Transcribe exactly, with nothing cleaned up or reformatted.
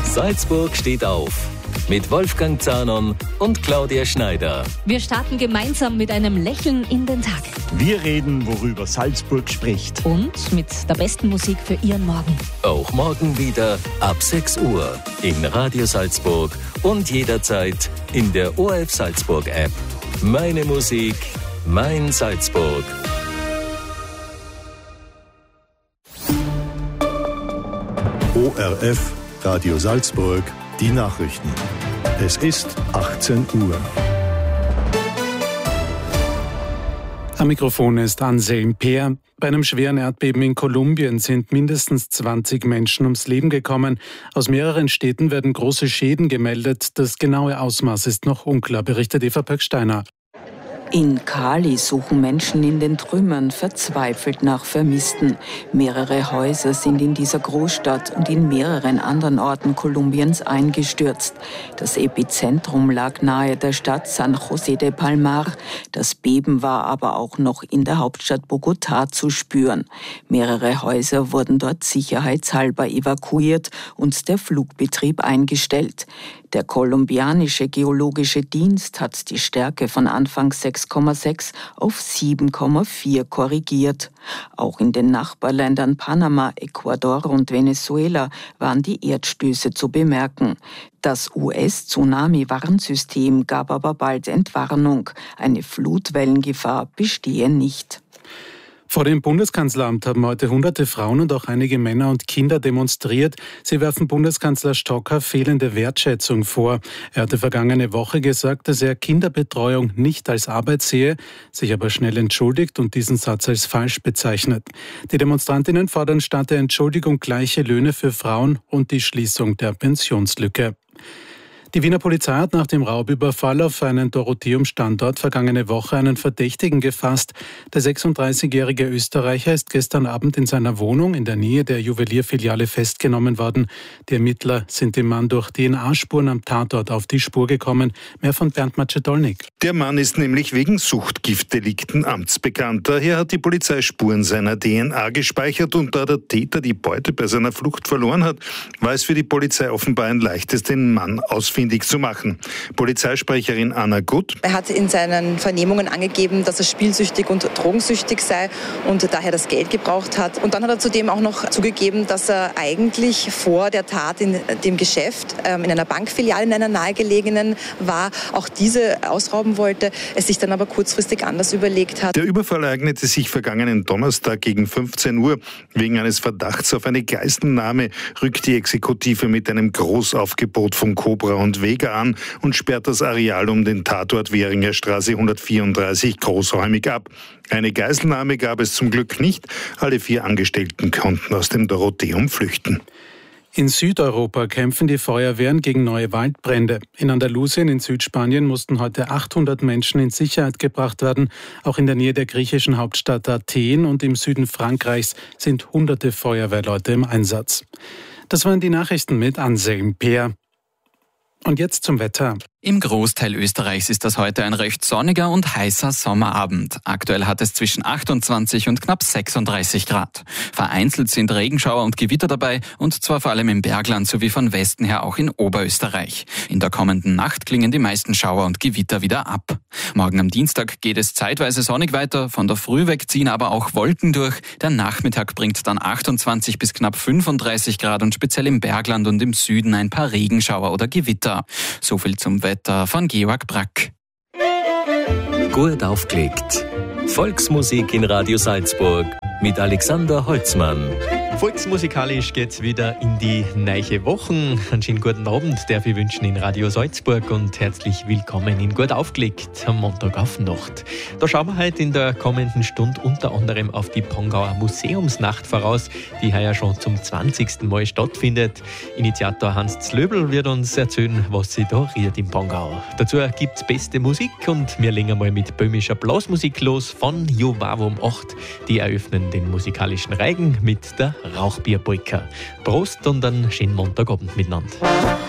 Salzburg steht auf. Mit Wolfgang Zahnon und Claudia Schneider. Wir starten gemeinsam mit einem Lächeln in den Tag. Wir reden, worüber Salzburg spricht. Und mit der besten Musik für Ihren Morgen. Auch morgen wieder ab sechs Uhr in Radio Salzburg und jederzeit in der O R F Salzburg App. Meine Musik, mein Salzburg. O R F, Radio Salzburg, die Nachrichten. Es ist achtzehn Uhr. Am Mikrofon ist Anselm Peer. Bei einem schweren Erdbeben in Kolumbien sind mindestens zwanzig Menschen ums Leben gekommen. Aus mehreren Städten werden große Schäden gemeldet. Das genaue Ausmaß ist noch unklar, berichtet Eva Pöcksteiner. In Cali suchen Menschen in den Trümmern verzweifelt nach Vermissten. Mehrere Häuser sind in dieser Großstadt und in mehreren anderen Orten Kolumbiens eingestürzt. Das Epizentrum lag nahe der Stadt San José de Palmar. Das Beben war aber auch noch in der Hauptstadt Bogotá zu spüren. Mehrere Häuser wurden dort sicherheitshalber evakuiert und der Flugbetrieb eingestellt. Der kolumbianische Geologische Dienst hat die Stärke von anfangs sechs Komma sechs auf sieben Komma vier korrigiert. Auch in den Nachbarländern Panama, Ecuador und Venezuela waren die Erdstöße zu bemerken. Das U S-Tsunami-Warnsystem gab aber bald Entwarnung. Eine Flutwellengefahr bestehe nicht. Vor dem Bundeskanzleramt haben heute hunderte Frauen und auch einige Männer und Kinder demonstriert. Sie werfen Bundeskanzler Stocker fehlende Wertschätzung vor. Er hatte vergangene Woche gesagt, dass er Kinderbetreuung nicht als Arbeit sehe, sich aber schnell entschuldigt und diesen Satz als falsch bezeichnet. Die Demonstrantinnen fordern statt der Entschuldigung gleiche Löhne für Frauen und die Schließung der Pensionslücke. Die Wiener Polizei hat nach dem Raubüberfall auf einen Dorotheum-Standort vergangene Woche einen Verdächtigen gefasst. Der sechsunddreißigjährige Österreicher ist gestern Abend in seiner Wohnung in der Nähe der Juwelierfiliale festgenommen worden. Die Ermittler sind dem Mann durch D N A-Spuren am Tatort auf die Spur gekommen. Mehr von Bernd Macedolnik. Der Mann ist nämlich wegen Suchtgiftdelikten amtsbekannt. Daher hat die Polizei Spuren seiner D N A gespeichert und da der Täter die Beute bei seiner Flucht verloren hat, war es für die Polizei offenbar ein leichtes, den Mann ausfindig zu machen. Polizeisprecherin Anna Gutt. Er hat in seinen Vernehmungen angegeben, dass er spielsüchtig und drogensüchtig sei und daher das Geld gebraucht hat. Und dann hat er zudem auch noch zugegeben, dass er eigentlich vor der Tat in dem Geschäft, ähm, in einer Bankfiliale, in einer nahegelegenen war, auch diese ausrauben wollte, es sich dann aber kurzfristig anders überlegt hat. Der Überfall ereignete sich vergangenen Donnerstag gegen fünfzehn Uhr. Wegen eines Verdachts auf eine Geiselnahme rückt die Exekutive mit einem Großaufgebot von Cobra und Vega an und sperrt das Areal um den Tatort Währinger Straße hundertvierunddreißig großräumig ab. Eine Geiselnahme gab es zum Glück nicht. Alle vier Angestellten konnten aus dem Dorotheum flüchten. In Südeuropa kämpfen die Feuerwehren gegen neue Waldbrände. In Andalusien in Südspanien mussten heute achthundert Menschen in Sicherheit gebracht werden. Auch in der Nähe der griechischen Hauptstadt Athen und im Süden Frankreichs sind hunderte Feuerwehrleute im Einsatz. Das waren die Nachrichten mit Anselm Peer. Und jetzt zum Wetter. Im Großteil Österreichs ist das heute ein recht sonniger und heißer Sommerabend. Aktuell hat es zwischen achtundzwanzig und knapp sechsunddreißig Grad. Vereinzelt sind Regenschauer und Gewitter dabei und zwar vor allem im Bergland sowie von Westen her auch in Oberösterreich. In der kommenden Nacht klingen die meisten Schauer und Gewitter wieder ab. Morgen am Dienstag geht es zeitweise sonnig weiter, von der Früh weg ziehen aber auch Wolken durch. Der Nachmittag bringt dann achtundzwanzig bis knapp fünfunddreißig Grad und speziell im Bergland und im Süden ein paar Regenschauer oder Gewitter. So viel zum Wetter von Georg Brack. Gut aufgelegt. Volksmusik in Radio Salzburg mit Alexander Holzmann. Volksmusikalisch geht's wieder in die neue Woche. Einen schönen guten Abend darf ich wünschen in Radio Salzburg und herzlich willkommen in Gut aufgelegt am Montag auf Nacht. Da schauen wir heute in der kommenden Stunde unter anderem auf die Pongauer Museumsnacht voraus, die heuer schon zum zwanzigsten Mal stattfindet. Initiator Hans Zlöbel wird uns erzählen, was sie da riert im Pongau. Dazu gibt's beste Musik und wir legen mal mit böhmischer Blasmusik los von Jovavum acht. Die eröffnen den musikalischen Reigen mit der Rauchbierpolka. Prost und einen schönen Montagabend miteinander.